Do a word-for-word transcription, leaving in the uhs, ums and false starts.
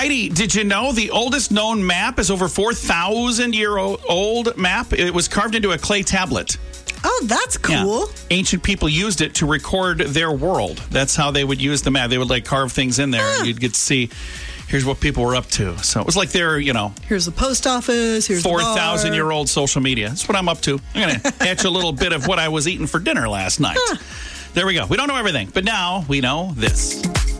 Heidi, did you know the oldest known map is over four thousand year old map? It was carved into a clay tablet. Oh, that's cool. Yeah. Ancient people used it to record their world. That's how they would use the map. They would like carve things in there, Ah. and you'd get to see here's what people were up to. So it was like their, you know, Here's the post office. Here's four the bar. thousand year old social media. That's what I'm up to. I'm going to catch a little bit of what I was eating for dinner last night. Huh. There we go. We don't know everything, but now we know this.